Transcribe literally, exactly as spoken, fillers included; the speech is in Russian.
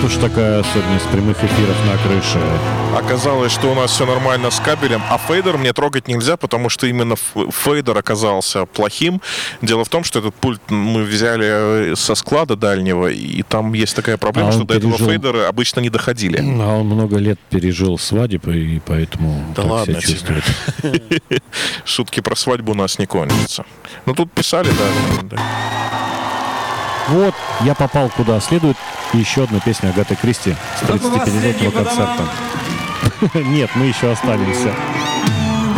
уж такая особенность прямых эфиров на крыше. Оказалось, что у нас все нормально с кабелем, а фейдер мне трогать нельзя, потому что именно фейдер оказался плохим. Дело в том, что этот пульт мы взяли со склада дальнего, и там есть такая проблема, а что до пережил... этого фейдера обычно не доходили. А он много лет пережил свадьбу, и поэтому да так ладно себя чувствует. Шутки про свадьбу у нас не кончатся. Ну, тут писали, да. Вот, я попал куда следует. Еще одна песня Агаты Кристи с тридцатипятилетнего концерта. Нет, мы еще останемся.